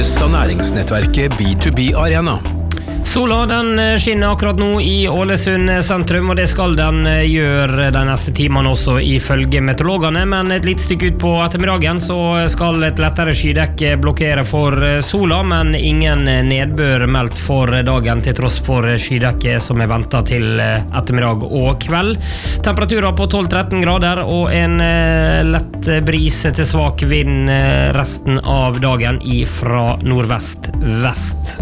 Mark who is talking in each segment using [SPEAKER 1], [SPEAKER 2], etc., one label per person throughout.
[SPEAKER 1] Næringsnettverket B2B Arena.
[SPEAKER 2] Sola den skinner akkurat nå I Ålesund sentrum, og det skal den gjøre de neste timene også ifølge meteorologene, men et litt stykke ut på ettermiddagen så skal et lettere skydekke blokkere for sola, men ingen nedbør meldt for dagen til tross for skydekket som ventet til ettermiddag og kveld. Temperaturer på 12-13 grader og en lett bris til svak vind resten av dagen fra nordvest-vest.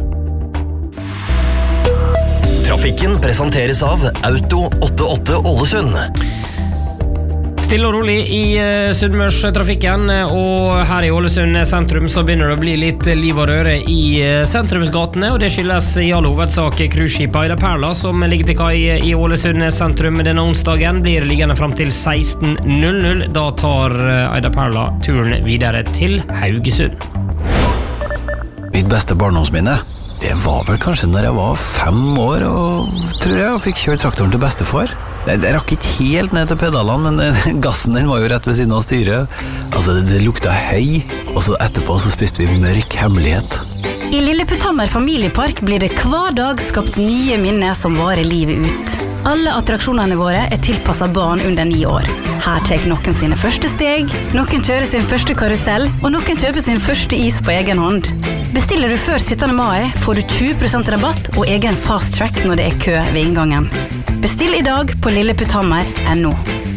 [SPEAKER 3] Trafikken presenteres av Auto 88 Ålesund.
[SPEAKER 2] Stille og rolig I Sunnmørstrafikken, og her I Ålesund sentrum så begynner det å bli litt liv og røre I sentrumsgatene, og det skyldes I all hovedsak cruiseskipet Aida Perla som ligger til kai I Ålesund sentrum denne onsdagen, blir liggende frem til 16:00. Da tar Aida Perla turen videre til Haugesund.
[SPEAKER 4] Mitt beste barndomsminne det var vel kanskje når jeg var 5 år og tror jeg fikk kjørt traktoren til bestefar. Jeg rakk ikke helt ned til pedalene, men gassen den var jo rett ved siden av styret. Altså det lukta høy, og så etterpå så spiste vi mørk hemmelighet.
[SPEAKER 5] I Lilleputthammer familiepark blir det hver dag skapt nye minner som varer livet ut. Alle attraksjonene våre tilpasset barn under 9 år. Her tar noen sine første steg, noen kjører sin første karusell, og noen kjøper sin første is på egen hånd. Bestiller du før 17. mai, får du 20% rabatt og egen fast track når det kø ved inngangen. Bestill I dag på lilleputthammer.no.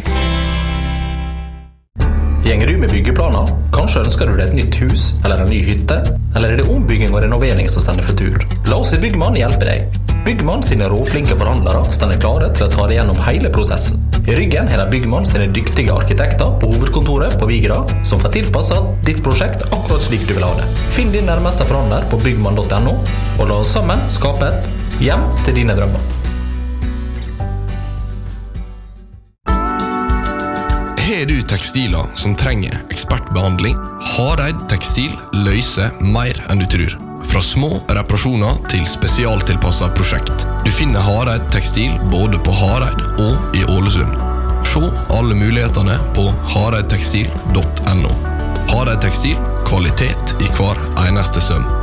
[SPEAKER 6] Gjenger du med byggeplaner? Kanskje ønsker du deg et nytt hus eller en ny hytte? Eller det ombygging og renovering som stender for tur? La oss I Byggmann hjelpe deg. Byggmann sine råflinke forhandlere stender klare til å ta deg gjennom hele prosessen. I ryggen har Byggmann sine dyktige arkitekter på hovedkontoret på Vigra som får tilpasset ditt prosjekt akkurat slik du vil ha det. Finn din nærmeste forhandler på byggmann.no og la oss sammen skape et hjem til dine drømmer.
[SPEAKER 7] Har du tekstiler som trenger ekspertbehandling? Hareid Tekstil løser mer enn du tror. Fra små reparasjoner til spesialtilpasset prosjekt. Du finner Hareid Tekstil både på Hareid og I Ålesund. Se alle mulighetene på hareidtekstil.no. Hareid Tekstil, kvalitet I hver eneste søm.